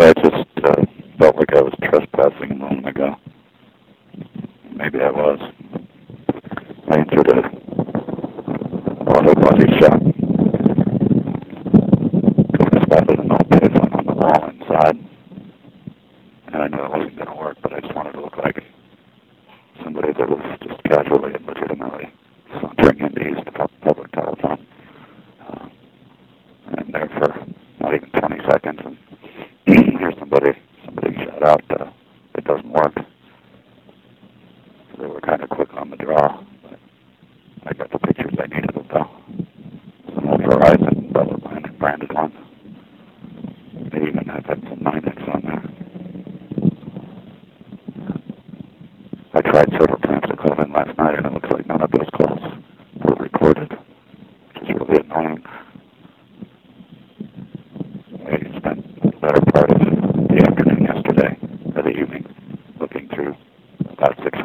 I just felt like I was trespassing a moment ago. Maybe I was. I entered a auto body shop. I spotted an old payphone on the wall inside. And I knew it wasn't going to work, but I just wanted to look like somebody that was just casually and legitimately sauntering in to use the public telephone. And there for not even 20 seconds, and here's somebody shout out, it doesn't work. So they were kind of quick on the draw, but I got the pictures I needed of though. Some old Verizon branded one. They even had some 9X on there. I tried several times to call in last night, and it looks like none of those calls were recorded, which is really annoying. I spent the better part of the afternoon yesterday, or the evening, looking through about 6